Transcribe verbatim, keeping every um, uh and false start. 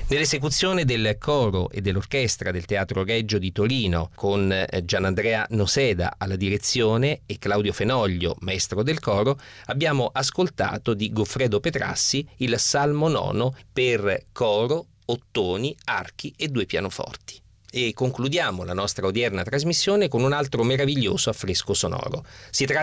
Nell'esecuzione del coro e dell'orchestra del Teatro Regio di Torino, con Gianandrea Noseda alla direzione e Claudio Fenoglio, maestro del coro, abbiamo ascoltato di Goffredo Petrassi il Salmo nono per coro, ottoni, archi e due pianoforti. E concludiamo la nostra odierna trasmissione con un altro meraviglioso affresco sonoro. Si tratta